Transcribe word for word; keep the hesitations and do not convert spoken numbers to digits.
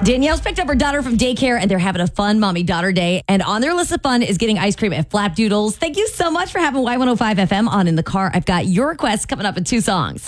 Danielle's picked up her daughter from daycare and they're having a fun mommy-daughter day. And on their list of fun is getting ice cream at Flapdoodles. Thank you so much for having Y one oh five F M on in the car. I've got your requests coming up in two songs.